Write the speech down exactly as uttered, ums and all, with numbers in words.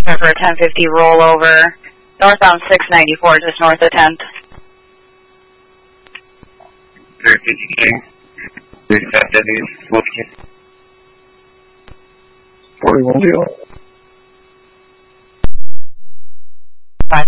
for a ten fifty rollover. Northbound six ninety-four, just north of tenth. three fifty King. three five W, Wolfkin. forty-one deal.